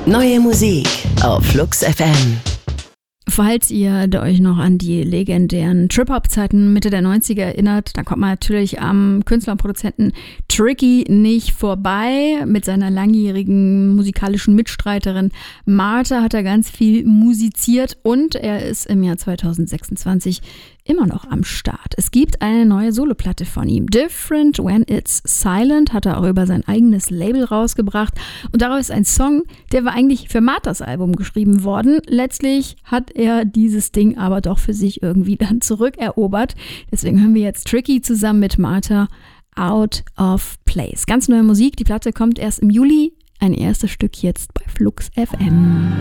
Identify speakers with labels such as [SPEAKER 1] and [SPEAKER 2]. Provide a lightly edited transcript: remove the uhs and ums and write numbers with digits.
[SPEAKER 1] Neue Musik auf Flux FM.
[SPEAKER 2] Falls ihr euch noch an die legendären Trip-Hop-Zeiten Mitte der 90er erinnert, dann kommt man natürlich am Künstler und Produzenten Tricky nicht vorbei. Mit seiner langjährigen musikalischen Mitstreiterin Martha hat er ganz viel musiziert und er ist im Jahr 2026 immer noch am Start. Es gibt eine neue Soloplatte von ihm. Different When It's Silent hat er auch über sein eigenes Label rausgebracht. Und daraus ist ein Song, der war eigentlich für Marthas Album geschrieben worden. Letztlich hat er dieses Ding aber doch für sich irgendwie dann zurückerobert. Deswegen hören wir jetzt Tricky zusammen mit Martha, Out of Place. Ganz neue Musik. Die Platte kommt erst im Juli. Ein erstes Stück jetzt bei Flux FM.